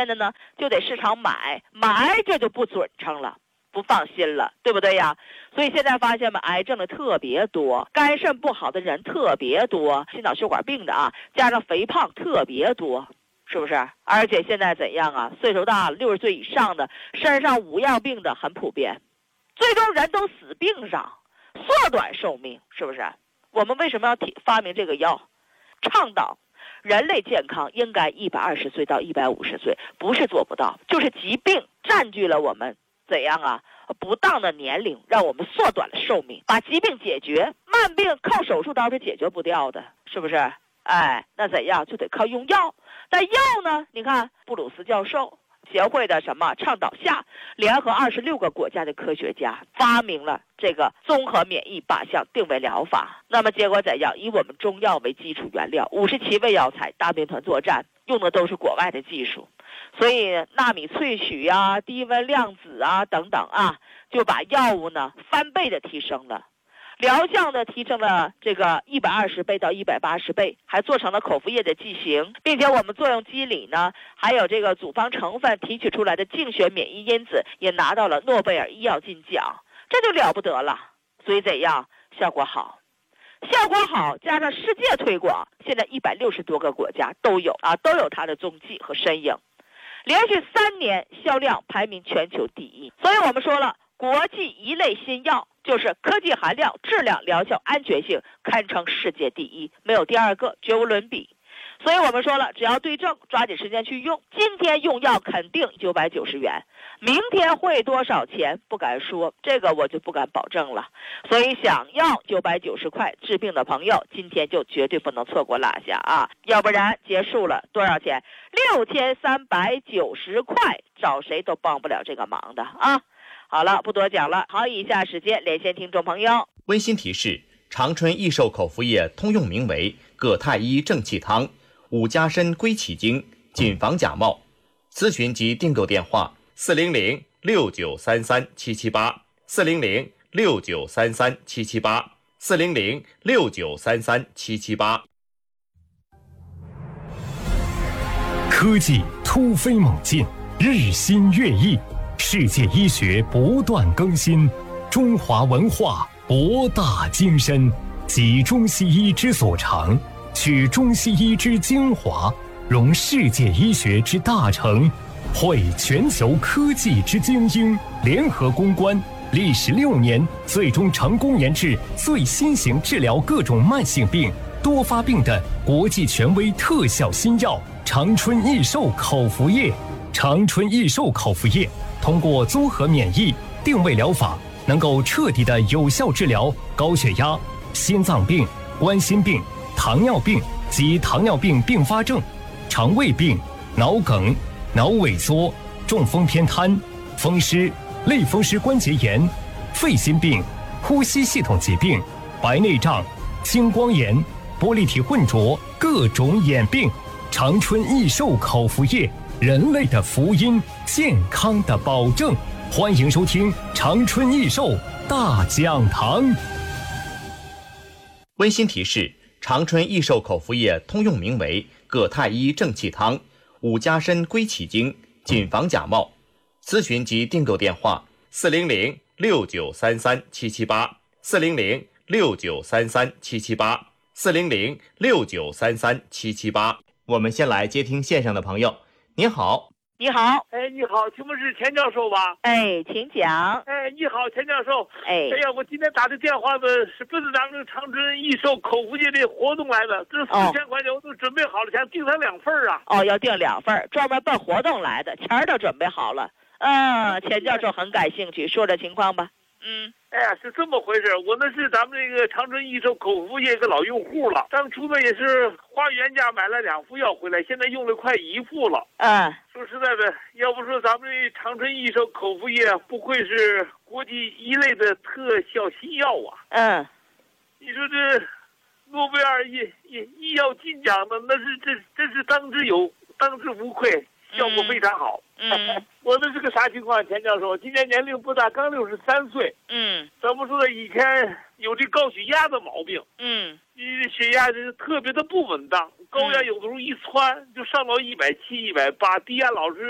现的呢，就得市场买这就不准成了，不放心了，对不对呀？所以现在发现吧，癌症的特别多，肝肾不好的人特别多，心脑血管病的啊，加上肥胖特别多，是不是？而且现在怎样啊？岁数大了，60岁以上的，身上5样病的很普遍，最终人都死病上，缩短寿命，是不是？我们为什么要发明这个药？倡导人类健康应该120岁到150岁，不是做不到，就是疾病占据了我们怎样啊？不当的年龄，让我们缩短了寿命，把疾病解决。慢病靠手术刀是解决不掉的，是不是？哎，那怎样就得靠用药。但药呢？你看布鲁斯教授协会的倡导下，联合26个国家的科学家发明了这个综合免疫靶向定位疗法。那么结果怎样？以我们中药为基础原料，57味药材，大兵团作战，用的都是国外的技术。所以纳米萃取啊、低温量子啊等等啊，就把药物呢翻倍的提升了。疗效呢提升了这个120倍到180倍，还做成了口服液的剂型，并且我们作用机理呢，还有这个组方成分提取出来的竞选免疫因子也拿到了诺贝尔医药金奖，这就了不得了。所以怎样？效果好，加上世界推广，现在160多个国家都有它的踪迹和身影，连续3年销量排名全球第1。所以我们说了，国际一类新药就是科技含量、质量、疗效、安全性堪称世界第1，没有第2个，绝无伦比。所以我们说了，只要对症，抓紧时间去用。今天用药肯定990元，明天会多少钱不敢说，这个我就不敢保证了。所以想要990块治病的朋友，今天就绝对不能错过落下啊，要不然结束了多少钱？6390块，找谁都帮不了这个忙的啊。好了，不多讲了。好，以下时间连线听众朋友。 温馨提示：长春益寿口服液通用名为葛泰伊正气汤，5加参归气经，谨防假冒。咨询及订购电话：400-6933-778，400-6933-778，400-6933-778。 科技突飞猛进，日新月异，世界医学不断更新，中华文化博大精深，集中西医之所长，取中西医之精华，融世界医学之大成，汇全球科技之精英，联合攻关，历时6年，最终成功研制最新型治疗各种慢性病、多发病的国际权威特效新药长春益寿口服液。长春益寿口服液通过综合免疫定位疗法，能够彻底的有效治疗高血压、心脏病、冠心病、糖尿病及糖尿病并发症、肠胃病、脑梗、脑萎缩、中风偏瘫、风湿、类风湿关节炎、肺心病、呼吸系统疾病、白内障、青光眼、玻璃体混浊各种眼病。长春益寿口服液，人类的福音，健康的保证。欢迎收听长春益寿大讲堂。 温馨提示：长春益寿口服液通用名为葛泰伊正气汤，5加参归气经，谨防假冒。咨询及订购电话：400-6933-778，400-6933-778，400-6933-778。我们先来接听线上的朋友。您好。 你好。 哎，你好，请问是钱教授吧？ 哎，请讲。 哎，你好，钱教授。 哎呀，我今天打的电话呢，是奔着咱们长春益寿口服液的活动来的，这4000块钱我都准备好了，想订上2份啊。 要订2份，专门奔活动来的，钱都准备好了。钱教授很感兴趣，说这情况吧。 哎呀，是这么回事，我那是咱们这个长春益寿口服液一个老用户了，当初呢也是花原价买了2副药回来，现在用了快1副了。说实在的，要不说咱们这长春益寿口服液不愧是国际一类的特效新药啊。你说这诺贝尔医药金奖的，那是真是当之无愧，效果非常好。我这是个啥情况，钱教授？今年年龄不大，刚63岁。怎么说呢？以前有这高血压的毛病。你血压就是特别的不稳当，高压有的时候一窜就上到170、180，低压老是